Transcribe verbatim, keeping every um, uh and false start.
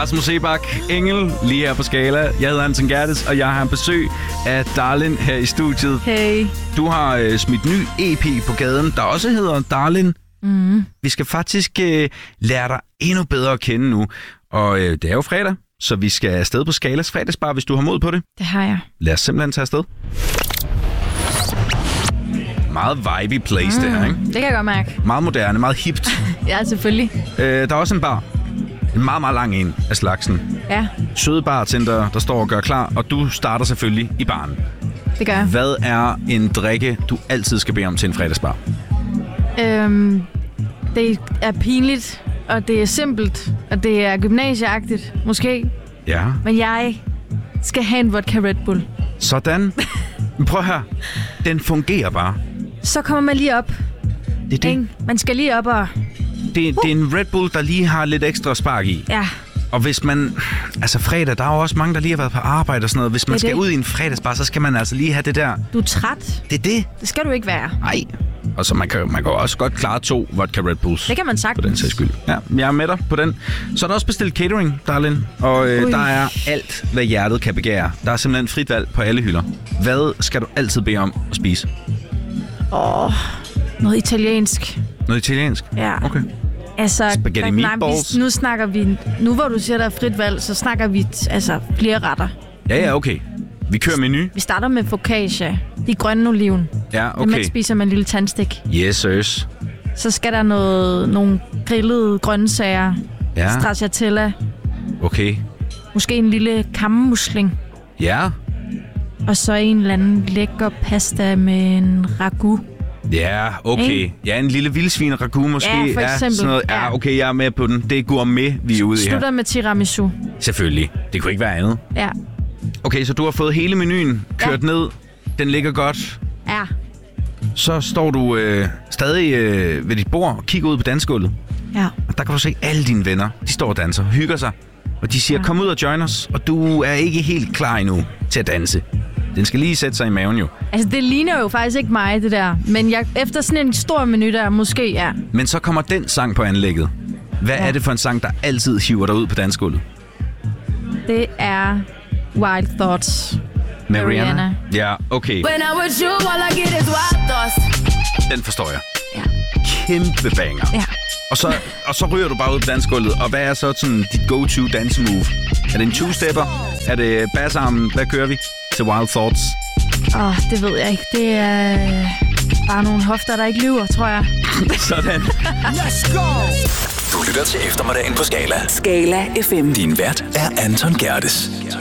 Rasmus Sebak, Engel, lige her på Skala. Jeg hedder Anton Gerdes, og jeg har en besøg af Darlin her i studiet. Hey. Du har øh, smidt ny E P på gaden, der også hedder Darlin. Mm. Vi skal faktisk øh, lære dig endnu bedre at kende nu. Og øh, det er jo fredag, så vi skal afsted på Skalas fredagsbar, hvis du har mod på det. Det har jeg. Lad os simpelthen tage afsted. Meget vibey place, mm. det her, ikke? Det kan jeg godt mærke. Meget moderne, meget hipt. Ja, selvfølgelig. Øh, der er også en bar. En meget, meget lang en af slagsen. Ja. Søde bartender, der står og gør klar, og du starter selvfølgelig i baren. Det gør jeg. Hvad er en drikke, du altid skal bede om til en fredagsbar? Øhm, det er pinligt, og det er simpelt, og det er gymnasieagtigt, måske. Ja. Men jeg skal have en vodka Red Bull. Sådan. Men prøv her. Den fungerer bare. Så kommer man lige op. Det er det. Ikke? Man skal lige op og... Det, uh. det er en Red Bull, der lige har lidt ekstra spark i. Ja. Og hvis man... Altså fredag, der er jo også mange, der lige har været på arbejde og sådan noget. Hvis man skal det. ud i en fredagsbar, så skal man altså lige have det der... Du er træt. Det er det. Det skal du ikke være. Nej. Og så man kan, man kan også godt klare to vodka Red Bulls. Det kan man sagtens. På den sags skyld. Ja, jeg er med dig på den. Så er der også bestilt catering, Darlin. Og øh, der er alt, hvad hjertet kan begære. Der er simpelthen frit valg på alle hylder. Hvad skal du altid bede om at spise? Åh, oh, noget italiensk. Noget italiensk? Ja. Okay. Altså, spaghetti nej, meatballs? Vi, nu snakker vi... Nu hvor du siger, der er frit valg, så snakker vi altså flere retter. Ja, ja, okay. Vi kører menu. Vi starter med focaccia. De grønne oliven. Ja, okay. Det man spiser med en lille tandstik. Yes, sirs. Så skal der noget, nogle grillede grøntsager. Ja. Stracciatella. Okay. Måske en lille kammusling. Ja. Og så en eller anden lækker pasta med en ragu. Ja, okay. Ja, en lille vildsvin ragu måske. Ja, for eksempel. Ja, sådan noget. Ja, okay, jeg er med på den. Det er gourmet, vi er ude i her. Slutter med tiramisu. Selvfølgelig. Det kunne ikke være andet. Ja. Okay, så du har fået hele menuen kørt ja. ned. Den ligger godt. Ja. Så står du øh, stadig øh, ved dit bord og kigger ud på dansegulvet. Ja. Og der kan du se alle dine venner. De står og danser, hygger sig. Og de siger, ja. kom ud og join os. Og du er ikke helt klar endnu til at danse. Den skal lige sætte sig i maven jo. Altså, det ligner jo faktisk ikke mig, det der. Men jeg, efter sådan en stor menu der, måske ja. Men så kommer den sang på anlægget. Hvad ja. er det for en sang, der altid hiver dig ud på dansegulvet? Det er Wild Thoughts. Med Rihanna? Rihanna. Ja, okay. When I'm with you, all I get is wild thoughts. Den forstår jeg. Ja. Kæmpe banger. Ja. Og så, og så ryger du bare ud på dansegulvet. Og hvad er så sådan dit go-to dansemove? Er det en two-stepper? Er det bassarmen? Hvad kører vi til Wild Thoughts? Åh, oh, det ved jeg ikke. Det er bare nogle hofter, der ikke lyver, tror jeg. Sådan. Let's go! Du lytter til eftermiddagen på Skala. Skala F M. Din vært er Anton Gerdes.